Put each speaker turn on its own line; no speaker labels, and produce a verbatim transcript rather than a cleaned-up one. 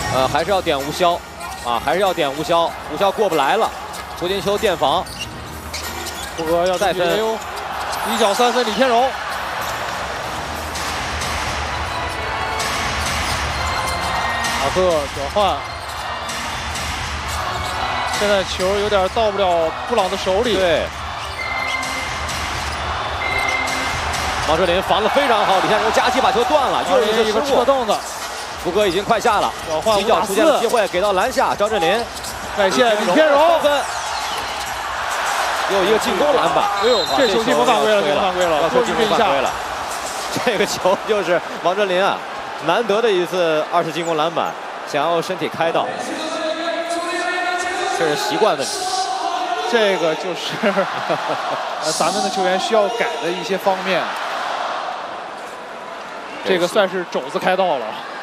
呃，还是要点吴潇，啊，还是要点吴潇，吴潇过不来了，胡金秋垫防，
胡哥要
再分，
一脚三分李天荣。 马克转换，现在球有点到不了布朗的手里。
对，王哲林防得非常好，李天荣夹击把球断了，又一个
侧动的。
福哥已经快下了，
转换，
起脚出现了机会，给到篮下，张镇麟
外线李天荣
分，又一个进攻篮板。
哎呦，这球进攻犯规了，进攻犯规了，
要说进攻犯规了。这个球就是王哲林啊。 难得的一次二次进攻篮板，想要身体开到，这是习惯问题。
这个就是呃咱们的球员需要改的一些方面。这个算是肘子开道了。